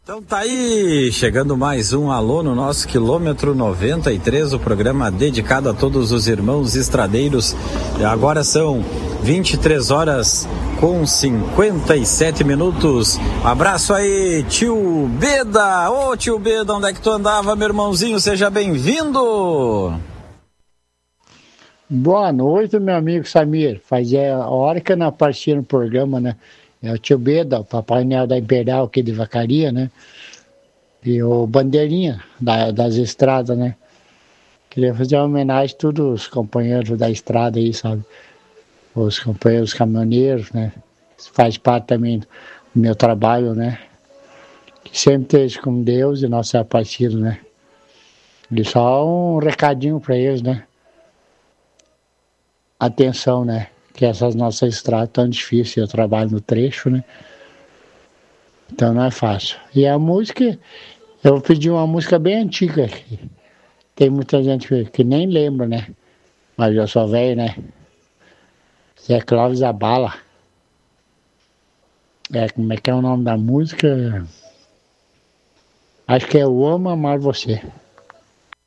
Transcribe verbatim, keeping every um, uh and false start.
Então tá aí, chegando mais um alô no nosso quilômetro noventa e três, o programa dedicado a todos os irmãos estradeiros. E agora são vinte e três horas com cinquenta e sete minutos. Abraço aí, tio Beda. Ô tio Beda, onde é que tu andava, meu irmãozinho? Seja bem-vindo. Boa noite, meu amigo Samir. Fazia hora que eu não aparecia no programa, né? É o tio Beda, o Papai Noel da Imperial aqui de Vacaria, né? E o Bandeirinha da, das estradas, né? Queria fazer uma homenagem a todos os companheiros da estrada aí, sabe? Os companheiros caminhoneiros, né? Isso faz parte também do meu trabalho, né? Que sempre esteja com Deus e nosso Aparecido, né? E só um recadinho para eles, né? Atenção, né? Que essas nossas estradas tão difíceis, eu trabalho no trecho, né? Então não é fácil. E a música, eu pedi uma música bem antiga. Tem muita gente que, que nem lembra, né? Mas eu sou velho, né? Zé Clóvis Abala. É, como é que é o nome da música? Acho que é Eu Amo Amar Você.